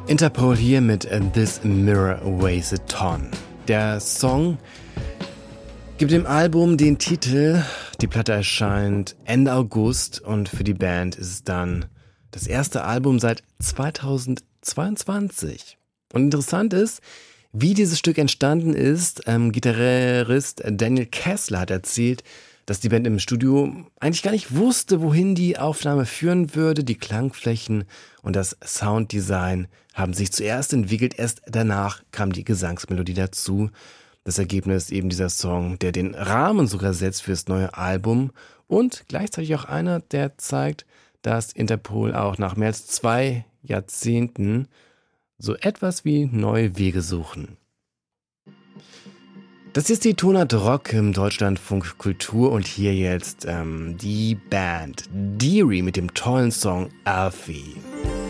Interpol hier mit This Mirror Weighs a Ton. Der Song gibt dem Album den Titel. Die Platte erscheint Ende August und für die Band ist es dann das erste Album seit 2022. Und interessant ist, wie dieses Stück entstanden ist. Gitarrist Daniel Kessler hat erzählt, dass die Band im Studio eigentlich gar nicht wusste, wohin die Aufnahme führen würde. Die Klangflächen und das Sounddesign haben sich zuerst entwickelt, erst danach kam die Gesangsmelodie dazu. Das Ergebnis eben dieser Song, der den Rahmen sogar setzt fürs neue Album und gleichzeitig auch einer, der zeigt, dass Interpol auch nach mehr als 2 Jahrzehnten so etwas wie neue Wege suchen. Das ist die Tonart Rock im Deutschlandfunk Kultur und hier jetzt die Band Deary mit dem tollen Song Alfie.